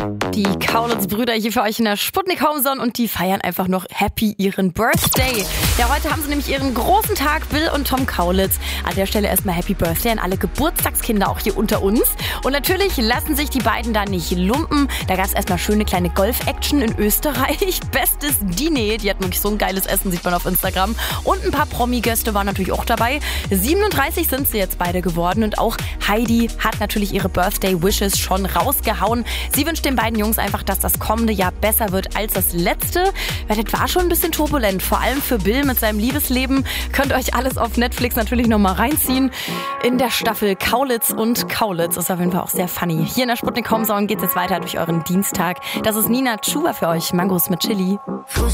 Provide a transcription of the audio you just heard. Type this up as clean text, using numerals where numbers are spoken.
Die Kaulitz-Brüder hier für euch in der Sputnik Homezone und die feiern einfach noch happy ihren Birthday. Ja, heute haben sie nämlich ihren großen Tag, Bill und Tom Kaulitz. An der Stelle erstmal Happy Birthday an alle Geburtstagskinder auch hier unter uns. Und natürlich lassen sich die beiden da nicht lumpen. Da gab es erstmal schöne kleine Golf-Action in Österreich. Bestes Diner, die hatten wirklich so ein geiles Essen, sieht man auf Instagram. Und ein paar Promi-Gäste waren natürlich auch dabei. 37 sind sie jetzt beide geworden und auch Heidi hat natürlich ihre Birthday-Wishes schon rausgehauen. Sie wünscht den beiden Jungs einfach, dass das kommende Jahr besser wird als das letzte. Weil das war schon ein bisschen turbulent, vor allem für Bill mit seinem Liebesleben. Könnt ihr euch alles auf Netflix natürlich nochmal reinziehen. In der Staffel Kaulitz und Kaulitz ist auf jeden Fall auch sehr funny. Hier in der Sputnik Homezone geht es jetzt weiter durch euren Dienstag. Das ist Nina Chuba für euch, Mangos mit Chili.